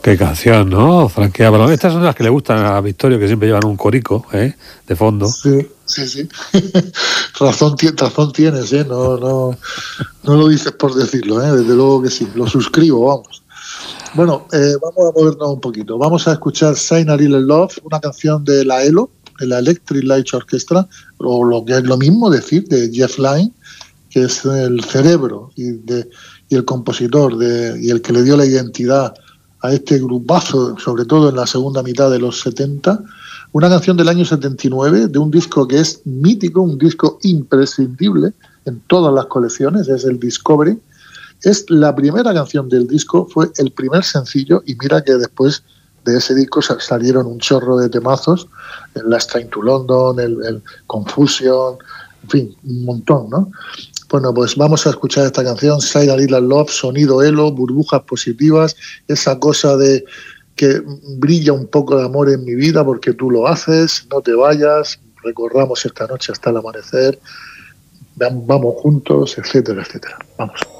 Qué canción, ¿no? Frankie Avalon. Estas son las que le gustan a Victorio, que siempre llevan un corico, de fondo. Sí. razón tienes, no lo dices por decirlo, desde luego que sí, lo suscribo, vamos. Bueno, vamos a movernos un poquito. Vamos a escuchar Shine a Little Love, una canción de la ELO, de la Electric Light Orchestra, o lo que es lo mismo decir, de Jeff Lynne, que es el cerebro y el compositor y el que le dio la identidad a este grupazo, sobre todo en la segunda mitad de los 70. Una canción del año 79, de un disco que es mítico, un disco imprescindible en todas las colecciones, es el Discovery. Es la primera canción del disco, fue el primer sencillo, y mira que después de ese disco salieron un chorro de temazos, el Last Train to London, el Confusion, en fin, un montón, ¿no? Bueno, pues vamos a escuchar esta canción, Shine a Little Love, sonido ELO, burbujas positivas, esa cosa de que brilla un poco de amor en mi vida porque tú lo haces, no te vayas, recorramos esta noche hasta el amanecer, vamos juntos, etcétera, etcétera. Vamos.